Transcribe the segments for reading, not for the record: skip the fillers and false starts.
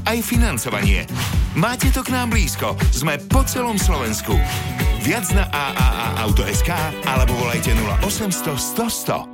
aj financovanie. Máte to k nám blízko, sme po celom Slovensku. Viac na AAA-auto.sk alebo volajte 0800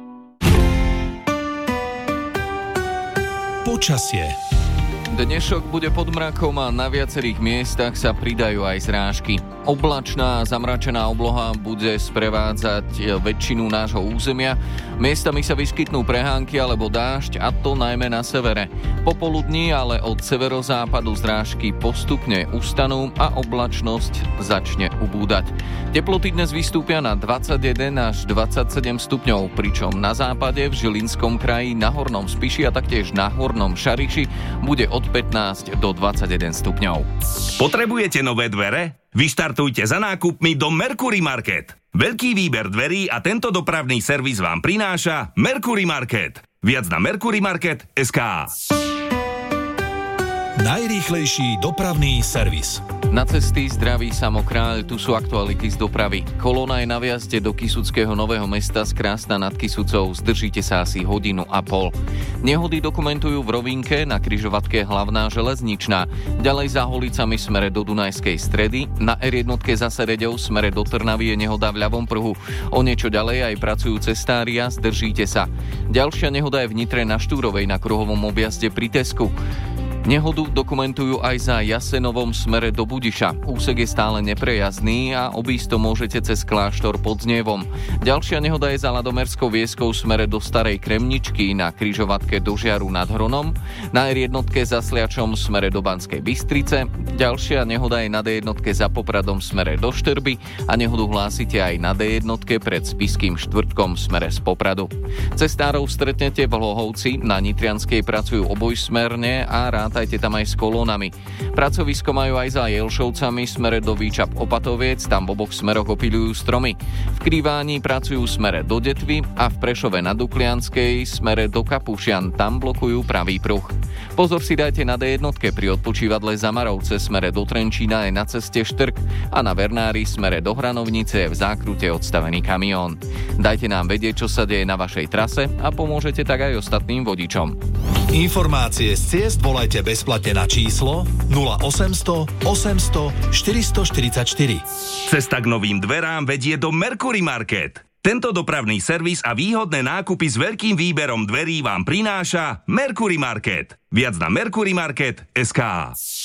100 100. Počasie. Dnešok bude pod mrakom a na viacerých miestach sa pridajú aj zrážky. Oblačná a zamračená obloha bude sprevádzať väčšinu nášho územia. Miestami sa vyskytnú prehánky alebo dážď, a to najmä na severe. Popoludní ale od severozápadu zrážky postupne ustanú a oblačnosť začne ubúdať. Teploty dnes vystúpia na 21 až 27 stupňov, pričom na západe, v Žilinskom kraji, na Hornom Spiši a taktiež na Hornom Šariši bude od 15 do 21 stupňov. Potrebujete nové dvere? Vyštartujte za nákupmi do Mercury Market. Veľký výber dverí a tento dopravný servis vám prináša Mercury Market. Viac na mercurymarket.sk. Najrýchlejší dopravný servis. Na cesty zdraví Samokráľ, tu sú aktuality z dopravy. Kolóna je na vjazde do Kysuckého Nového Mesta z Krásna nad Kysucou, zdržíte sa asi hodinu a pol. Nehody dokumentujú v rovinke na križovatke Hlavná železničná, ďalej za Holicami smere do Dunajskej Stredy, na R1 za Sereďou smere do Trnavy je nehoda v ľavom pruhu. O niečo ďalej aj pracujú cestária, zdržíte sa. Ďalšia nehoda je v Nitre na Štúrovej na kruhovom objazde pri Tesku. Nehodu dokumentujú aj za Jasenovom smere do Budiša. Úsek je stále neprejazdný a obísť to môžete cez kláštor pod Znievom. Ďalšia nehoda je za Ladomerskou Vieskou smere do Starej Kremničky na križovatke do Žiaru nad Hronom, na R1 za Sliačom smere do Banskej Bystrice, ďalšia nehoda je na D1 za Popradom smere do Štrby a nehodu hlásite aj na D1 pred Spišským Štvrtkom smere z Popradu. Cestárov stretnete v Hlohovci, na Nitrianskej pracujú obojsmerne a rátajte tam aj s kolónami. Pracovisko majú aj za Jelšovcami smere do Výčap Opatoviec, tam v oboch smeroch opiľujú stromy. V Krýváni pracujú smere do Detvy a v Prešove na Duklianskej smere do Kapušian, tam blokujú pravý pruh. Pozor si dajte na D1 pri odpočívadle Zamarovce smere do Trenčína je na ceste Štrk a na Vernári smere do Hranovnice je v zákrute odstavený kamión. Dajte nám vedieť, čo sa deje na vašej trase a pomôžete tak aj ostatným vodičom. Informácie z ciest volajte bezplatne na číslo 0800 800 444. Cesta k novým dverám vedie do Mercury Market. Tento dopravný servis a výhodné nákupy s veľkým výberom dverí vám prináša Mercury Market. Viac na mercurymarket.sk.